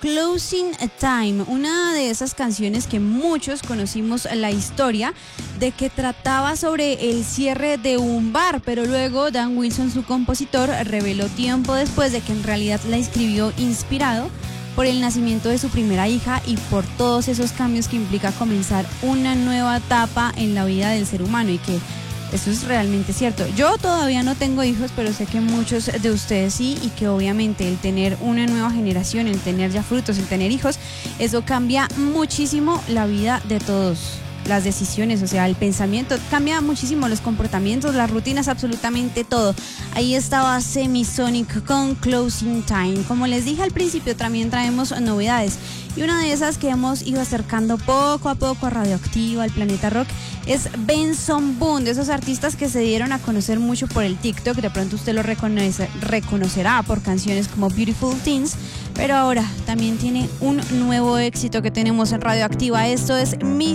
Closing Time, una de esas canciones que muchos conocimos la historia de que trataba sobre el cierre de un bar, pero luego Dan Wilson, su compositor, reveló tiempo después de que en realidad la escribió inspirado por el nacimiento de su primera hija y por todos esos cambios que implica comenzar una nueva etapa en la vida del ser humano, y que eso es realmente cierto. Yo todavía no tengo hijos, pero sé que muchos de ustedes sí, y que obviamente el tener una nueva generación, el tener ya frutos, el tener hijos, eso cambia muchísimo la vida de todos. Las decisiones, o sea, el pensamiento, cambia muchísimo los comportamientos, las rutinas, absolutamente todo. Ahí estaba Semisonic con Closing Time. Como les dije al principio, también traemos novedades. Y una de esas que hemos ido acercando poco a poco a Radioactiva, al Planeta Rock, es Benson Boone, de esos artistas que se dieron a conocer mucho por el TikTok. De pronto usted lo reconocerá por canciones como Beautiful Things, pero ahora también tiene un nuevo éxito que tenemos en Radioactiva. Esto es